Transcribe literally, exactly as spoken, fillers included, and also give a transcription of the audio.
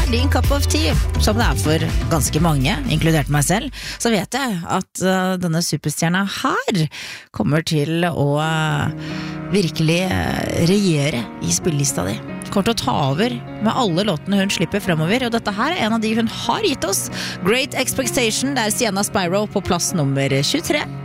er din cup of tea, som det er for ganske mange, inkludert meg selv, så vet jeg at uh, denne superstjerna her kommer til å uh, virkelig uh, regjere i spillelista di. Kommer til å ta over med alle låtene hun slipper fremover, og dette her er en av de hun har gitt oss. Great Expectation, det er Sienna Spyro på plass nummer tjuetre.